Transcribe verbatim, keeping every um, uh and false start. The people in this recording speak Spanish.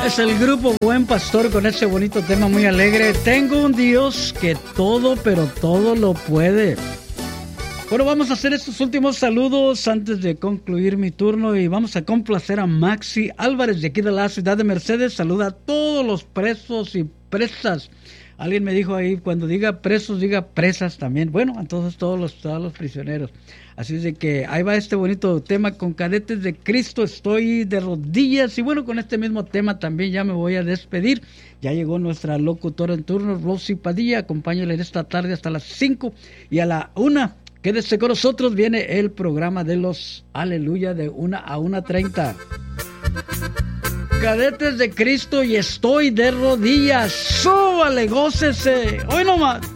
Es el grupo Buen Pastor con ese bonito tema muy alegre. Tengo un Dios que todo, pero todo lo puede. Bueno, vamos a hacer estos últimos saludos antes de concluir mi turno y vamos a complacer a Maxi Álvarez de aquí de la ciudad de Mercedes. Saluda a todos los presos y presas. Alguien me dijo ahí, cuando diga presos, diga presas también. Bueno, entonces todos los, todos los prisioneros. Así es de que ahí va este bonito tema con Cadetes de Cristo, estoy de rodillas. Y bueno, con este mismo tema también ya me voy a despedir. Ya llegó nuestra locutora en turno, Rosy Padilla. Acompáñale esta tarde hasta las cinco y a la una. Quédese con nosotros, viene el programa de los Aleluya de una a una treinta. Cadetes de Cristo y estoy de rodillas. ¡Súbale, gócese! ¡Hoy nomás!